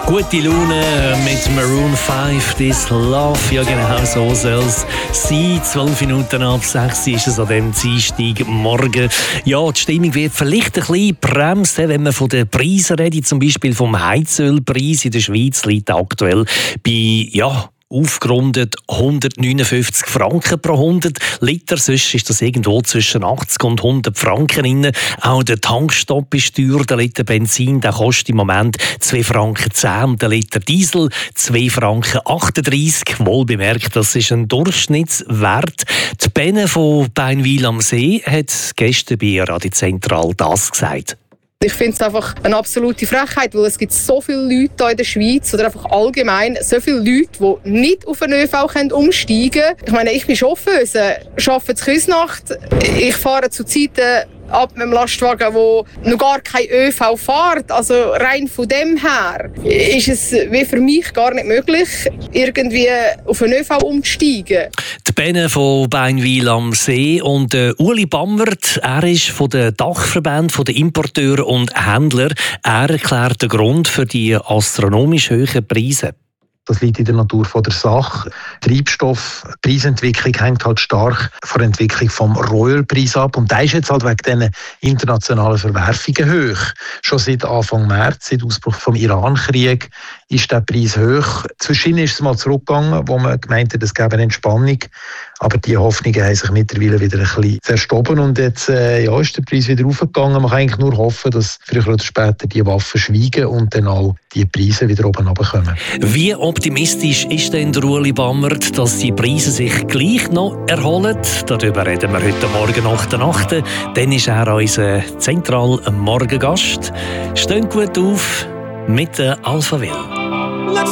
Gute Laune mit Maroon 5, This Love. Ja, genau so soll es sein. 12 Minuten ab 6 ist es an diesem Dienstagmorgen. Ja, die Stimmung wird vielleicht ein bisschen bremst, wenn man von den Preisen redet. Zum Beispiel vom Heizölpreis in der Schweiz liegt aktuell bei, aufgerundet 159 Franken pro 100 Liter. Sonst ist das irgendwo zwischen 80 und 100 Franken drin. Auch der Tankstopp ist teuer. Der Liter Benzin der kostet im Moment 2,10 Franken 10 und der Liter Diesel 2,38 Franken. Wohl bemerkt, das ist ein Durchschnittswert. Die Benne von Beinwil am See hat gestern bei Radio Zentral das gesagt. Ich finde es einfach eine absolute Frechheit, weil es gibt so viele Leute hier in der Schweiz oder einfach allgemein so viele Leute, die nicht auf den ÖV umsteigen können. Ich meine, ich bin Chauffeuse, arbeite in Küsnacht. Ich fahre zu Zeiten ab mit dem Lastwagen, wo noch gar kein ÖV fährt. Also rein von dem her ist es wie für mich gar nicht möglich, irgendwie auf den ÖV umzusteigen. Die Benne von Beinwil am See und Uli Bammert, er ist von der Dachverband der Importeure und Händler. Er erklärt den Grund für die astronomisch hohen Preise. Das liegt in der Natur der Sache. Treibstoffpreisentwicklung hängt halt stark von der Entwicklung vom Rohölpreis ab. Und der ist jetzt halt wegen diesen internationalen Verwerfungen hoch. Schon seit Anfang März, seit Ausbruch vom Iran-Krieg, ist der Preis hoch. Zwischendurch ist es mal zurückgegangen, wo man gemeint hat, es gäbe eine Entspannung. Aber die Hoffnungen haben sich mittlerweile wieder ein bisschen verstoben. Und jetzt ist der Preis wieder raufgegangen. Man kann eigentlich nur hoffen, dass früher oder später die Waffen schweigen und dann auch die Preise wieder oben runterkommen. Wie optimistisch ist denn der Uli Bammert, dass die Preise sich gleich noch erholen? Darüber reden wir heute Morgen nach der Nacht. Dann ist er unser zentraler Morgengast. Steht gut auf mit der Alpha Will.